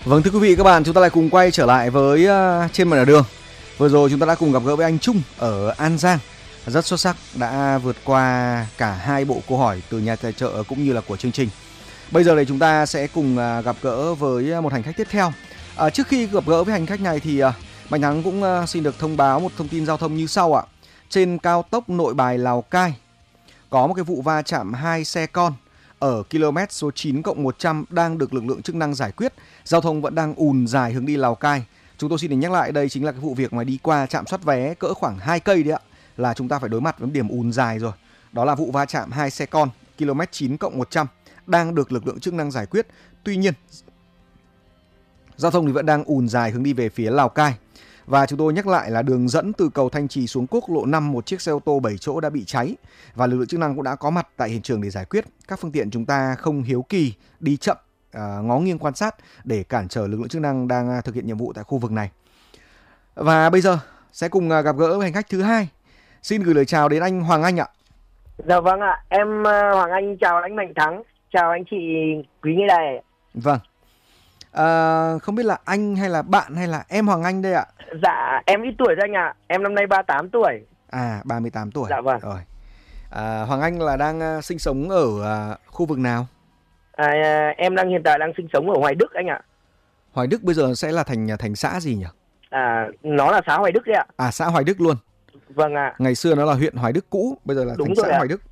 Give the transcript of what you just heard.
Vâng, thưa quý vị các bạn, chúng ta lại cùng quay trở lại với Trên Mặt Nẻo Đường. Vừa rồi chúng ta đã cùng gặp gỡ với anh Trung ở An Giang, rất xuất sắc, đã vượt qua cả hai bộ câu hỏi từ nhà tài trợ cũng như là của chương trình. Bây giờ thì chúng ta sẽ cùng gặp gỡ với một hành khách tiếp theo. Trước khi gặp gỡ với hành khách này thì Mạnh Thắng cũng xin được thông báo một thông tin giao thông như sau ạ. Trên cao tốc Nội Bài Lào Cai có một cái vụ va chạm hai xe con ở km số 9+100 đang được lực lượng chức năng giải quyết. Giao thông vẫn đang ùn dài hướng đi Lào Cai. Chúng tôi xin được nhắc lại, đây chính là cái vụ việc mà đi qua trạm soát vé cỡ khoảng 2 cây đấy ạ, là chúng ta phải đối mặt với điểm ùn dài rồi. Đó là vụ va chạm hai xe con km 9+100 đang được lực lượng chức năng giải quyết. Tuy nhiên, giao thông thì vẫn đang ùn dài hướng đi về phía Lào Cai. Và chúng tôi nhắc lại là đường dẫn từ cầu Thanh Trì xuống quốc lộ 5, một chiếc xe ô tô 7 chỗ đã bị cháy và lực lượng chức năng cũng đã có mặt tại hiện trường để giải quyết. Các phương tiện chúng ta không hiếu kỳ, đi chậm, ngó nghiêng quan sát để cản trở lực lượng chức năng đang thực hiện nhiệm vụ tại khu vực này. Và bây giờ sẽ cùng gặp gỡ với hành khách thứ hai. Xin gửi lời chào đến anh Hoàng Anh ạ. Dạ vâng ạ, em Hoàng Anh chào anh Mạnh Thắng, chào anh chị quý nghe đài. Vâng. Không biết là anh hay là bạn hay là em Hoàng Anh đây ạ? Dạ em ít tuổi rồi anh ạ, em năm nay 38 tuổi. 38 tuổi. Dạ vâng. Rồi. Hoàng Anh là đang sinh sống ở khu vực nào? Em hiện tại đang sinh sống ở Hoài Đức anh ạ. Hoài Đức bây giờ sẽ là thành xã gì nhỉ? Nó là xã Hoài Đức đấy ạ. Xã Hoài Đức luôn. Vâng ạ. Ngày xưa nó là huyện Hoài Đức cũ, bây giờ là đúng thành rồi xã ạ. Hoài Đức.